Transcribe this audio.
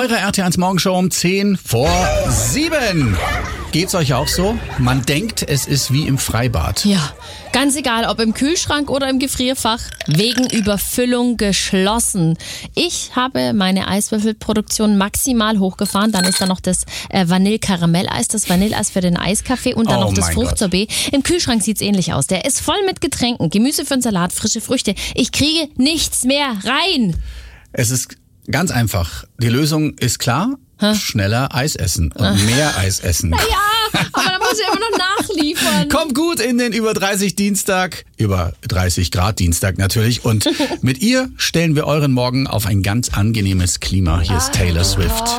Eure RT1 Morgenshow um 6:50. Geht's euch auch so? Man denkt, es ist wie im Freibad. Ja, ganz egal, ob im Kühlschrank oder im Gefrierfach, wegen Überfüllung geschlossen. Ich habe meine Eiswürfelproduktion maximal hochgefahren. Dann ist da noch das Vanille-Karamell-Eis, das Vanilleeis für den Eiskaffee und dann noch das Fruchtsorbet. Im Kühlschrank sieht's ähnlich aus. Der ist voll mit Getränken, Gemüse für den Salat, frische Früchte. Ich kriege nichts mehr rein. Es ist ganz einfach. Die Lösung ist klar. Schneller Eis essen und mehr Eis essen. Ja, aber da muss ich immer noch nachliefern. Kommt gut in den über 30 Dienstag, über 30 Grad Dienstag natürlich. Und mit ihr stellen wir euren Morgen auf ein ganz angenehmes Klima. Hier ist Taylor Swift.